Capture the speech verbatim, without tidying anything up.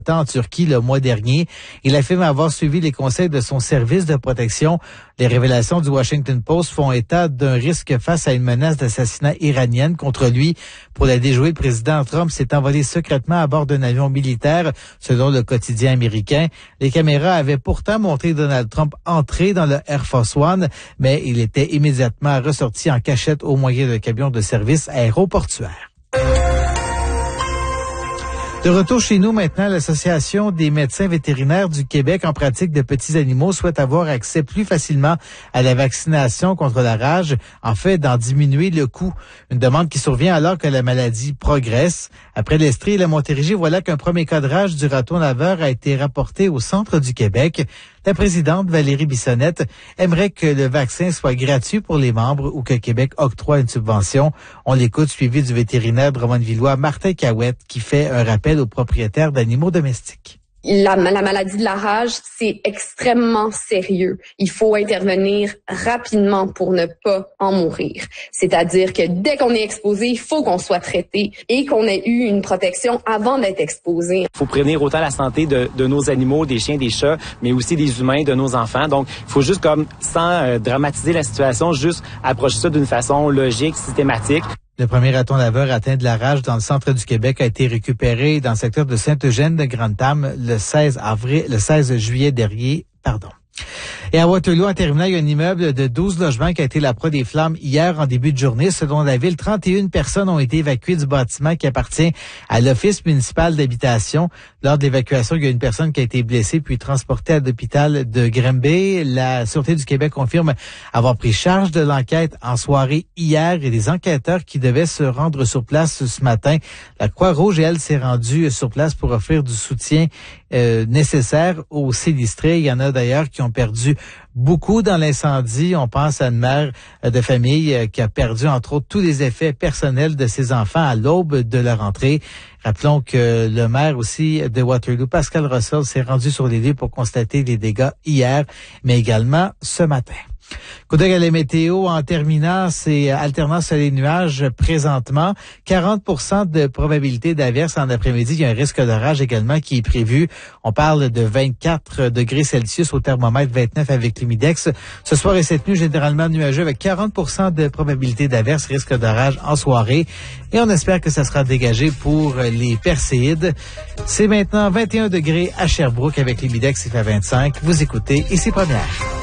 en Turquie le mois dernier. Il affirme avoir suivi les conseils de son service de protection. Les révélations du Washington Post font état d'un risque face à une menace d'assassinat iranienne contre lui. Pour la déjouer, le président Trump s'est envolé secrètement à bord d'un avion militaire, selon le quotidien américain. Les caméras avaient pourtant montré Donald Trump entrer dans le Air Force One, mais il était immédiatement ressorti en cachette au moyen d'un camion de service aéroportuaire. De retour chez nous maintenant, l'Association des médecins vétérinaires du Québec en pratique de petits animaux souhaite avoir accès plus facilement à la vaccination contre la rage, en fait d'en diminuer le coût. Une demande qui survient alors que la maladie progresse. Après l'Estrie et la Montérégie, voilà qu'un premier cas de rage du raton laveur a été rapporté au centre du Québec. La présidente Valérie Bissonnette aimerait que le vaccin soit gratuit pour les membres ou que Québec octroie une subvention. On l'écoute, suivi du vétérinaire drummondvillois Martin Cahouette, qui fait un rappel aux propriétaires d'animaux domestiques. La, la maladie de la rage, c'est extrêmement sérieux. Il faut intervenir rapidement pour ne pas en mourir. C'est-à-dire que dès qu'on est exposé, il faut qu'on soit traité et qu'on ait eu une protection avant d'être exposé. Il faut prévenir autant la santé de, de nos animaux, des chiens, des chats, mais aussi des humains, de nos enfants. Donc, il faut juste comme, sans euh, dramatiser la situation, juste approcher ça d'une façon logique, systématique. Le premier raton laveur atteint de la rage dans le centre du Québec a été récupéré dans le secteur de Saint-Eugène-de-Grande-Tame le seize avril, le seize juillet dernier, pardon. Et à Waterloo, en terminant, il y a un immeuble de douze logements qui a été la proie des flammes hier en début de journée. Selon la ville, trente et une personnes ont été évacuées du bâtiment qui appartient à l'Office municipal d'habitation. Lors de l'évacuation, il y a une personne qui a été blessée puis transportée à l'hôpital de Granby. La Sûreté du Québec confirme avoir pris charge de l'enquête en soirée hier et des enquêteurs qui devaient se rendre sur place ce matin. La Croix-Rouge, elle, s'est rendue sur place pour offrir du soutien euh, nécessaire aux sinistrés. Il y en a d'ailleurs qui ont perdu beaucoup dans l'incendie. On pense à une mère de famille qui a perdu, entre autres, tous les effets personnels de ses enfants à l'aube de leur entrée. Rappelons que le maire aussi de Waterloo, Pascal Russell, s'est rendu sur les lieux pour constater les dégâts hier, mais également ce matin. Coup d'œil à la météo en terminant, c'est alternance sur les nuages présentement. quarante pour cent de probabilité d'averse en après-midi. Il y a un risque d'orage également qui est prévu. On parle de vingt-quatre degrés Celsius au thermomètre, vingt-neuf avec l'humidex. Ce soir et cette nuit, généralement nuageux avec quarante pour cent de probabilité d'averse, risque d'orage en soirée. Et on espère que ça sera dégagé pour les Perséides. C'est maintenant vingt et un degrés à Sherbrooke avec l'humidex, il fait vingt-cinq. Vous écoutez Ici Première.